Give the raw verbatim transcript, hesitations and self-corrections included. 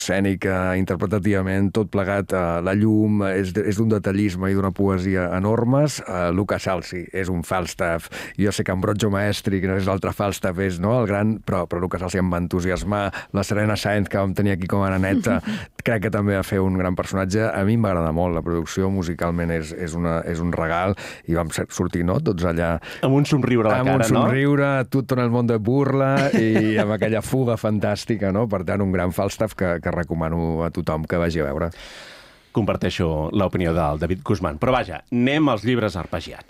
escènic, eh, interpretativament, tot plegat, eh, la llum, és, és d'un detallisme i d'una poesia enormes. Eh, Luca Salsi és un Falstaff. Jo sé que Ambrogio Maestri, que no és l'altre Falstaff, és no, el gran, però, però Luca Salsi em va entusiasmar. La Serena Saenz, que vam tenir aquí com a naneta, crec que també va fer un gran personatge. A mi m'agrada molt, la producció musicalment és, és, una, és un regal, i vam sortir, no?, tots allà... Amb un somriure a la cara, no? Amb un somriure, no? tot en el món de burla, i amb aquella fuga fantàstica, no? Per tant, un gran Falstaff que, que recomano a tothom que vagi a veure. Comparteixo l'opinió del David Guzmán. Però vaja, anem als llibres arpegiats.